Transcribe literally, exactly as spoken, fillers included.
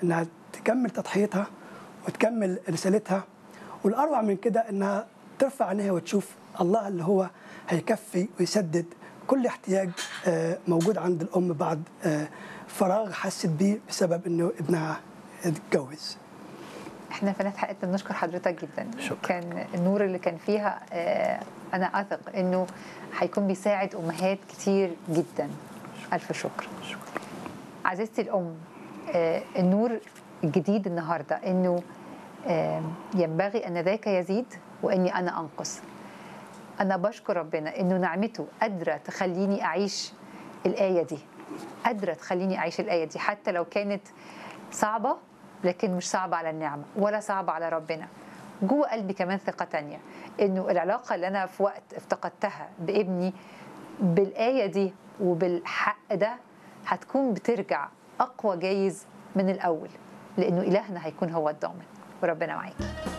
انها تكمل تضحيتها وتكمل رسالتها، والاروع من كده انها ترفع عينيها وتشوف الله اللي هو هيكفي ويسدد كل احتياج موجود عند الام بعد فراغ حست بيه بسبب انه ابنها اتجوز. احنا في نهاية حلقتنا بنشكر حضرتك جدا. شكرا. كان النور اللي كان فيها انا اثق انه هيكون بيساعد امهات كتير جدا. الف شكر. شكرا. عزيزتي الام، النور الجديد النهارده انه ينبغي ان ذاك يزيد واني انا انقص. انا بشكر ربنا انه نعمته قادره تخليني اعيش الايه دي، قادره تخليني اعيش الايه دي حتى لو كانت صعبه، لكن مش صعبه على النعمه ولا صعبه على ربنا. جوه قلبي كمان ثقه تانية انه العلاقه اللي انا في وقت افتقدتها بابني بالايه دي وبالحق ده هتكون بترجع اقوى جايز من الاول، لانه الهنا هيكون هو الضامن وربنا معاكي.